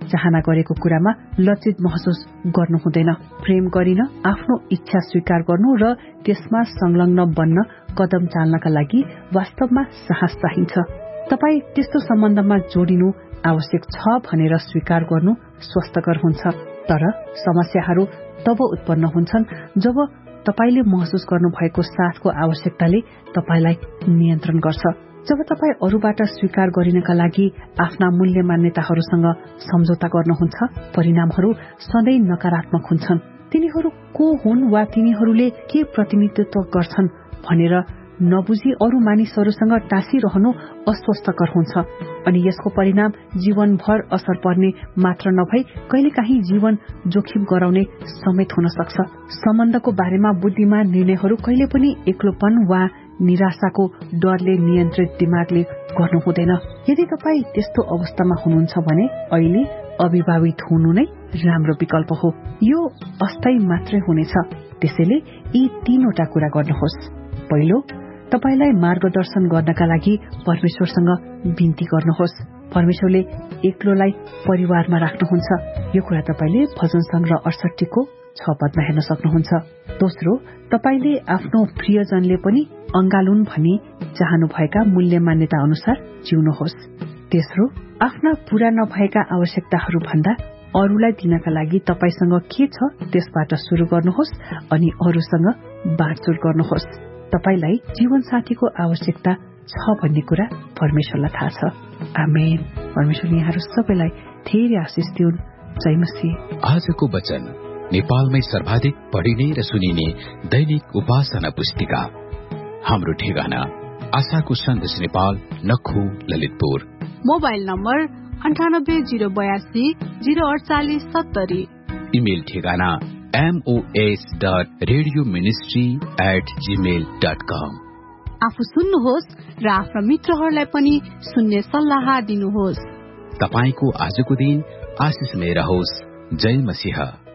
चाहना गरेको कुरामा लज्जित महसुस गर्नु हुँदैन। प्रेम गरिन आफ्नो इच्छा स्वीकार गर्नु र त्यसमा संलग्न बन्न कदम चाल्नका लागि वास्तवमा साहस चाहिन्छ। तपाई त्यस्तो सम्बन्धमा जोडिनु आवश्यक छ भनेर स्वीकार गर्नु स्वस्थकर हुन्छ। तर समस्याहरू तब उत्पन्न हुन्छन् जब तपाईले महसुस गर्नुभएको साथको आवश्यकताले तपाईलाई नियन्त्रण गर्छ। जब तपाई अरूबाट स्वीकार गरिनका लागि आफ्ना मूल्य मान्यताहरूसँग सम्झौता गर्नुहुन्छ, परिणामहरू सधैँ नकारात्मक हुन्छन्। तिनीहरू को हुन् वा तिनीहरूले के प्रतिनिधित्व गर्छन् भनेर नबुझी अरू मानिसहरूसँग टाँसिरहनु अस्वस्थकर हुन्छ अनि यसको परिणाम जीवनभर असर पर्ने मात्र नभई कहिलेकाहीँ जीवन जोखिम गराउने समेत हुन सक्छ। सम्बन्धको बारेमा बुद्धिमान निर्णयहरू कहिले पनि एक्लोपन वा निराशाको डरले नियन्त्रित दिमागले गर्नु हुँदैन। यदि तपाई त्यस्तो अवस्थामा हुनुहुन्छ भने अहिले अभिभावित हुनु नै राम्रो विकल्प हो। यो अस्थायी मात्रै हुनेछ। त्यसैले यी तीनवटा कुरा गर्नुहोस्। पहिलो, तपाईलाई मार्गदर्शन गर्नका लागि परमेश्वरसँग बिन्ती गर्नुहोस्। परमेश्वरले एक्लोलाई परिवारमा राख्नुहुन्छ। यो कुरा तपाईले भजन संग्रह 68 को 6 पदमा हेर्न सक्नुहुन्छ। दोस्रो, तपाईले आफ्नो प्रियजनले पनि अंगालुन भनी चाहनुभएका मूल्य मान्यता अनुसार जिउनुहोस्। तेस्रो, आफ्ना पूरा नभएका आवश्यकताहरू भन्दा अरूलाई दिनका लागि तपाईसँग के छ त्यसबाट शुरू गर्नुहोस् अनि अरूसँग बाँडचुँड गर्नुहोस्। तपाईलाई जीवनसाथीको आवश्यकता छ भन्ने कुरा परमेश्वरलाई थाहा छ। आमेन। परमेश्वर यहाँहरू सबैलाई धेरै आशिष दिउन्। जय मसीह। आजको वचन नेपालमै सर्वाधिक पढिने र सुनिने दैनिक उपासना पुस्तिका। हाम्रो ठेगाना आशाको सन्देश Nepal, नक्खु, Lalitpur. Mobile number 9808804870। Email ठेगाना mos.radioministry@gmail.com। आफू सुन्नुहोस् र आफ्ना मित्रहरूलाई पनि सुन्ने सल्लाह दिनुहोस्। तपाईको आजको दिन आशिषमय रहोस्। जय मसीह।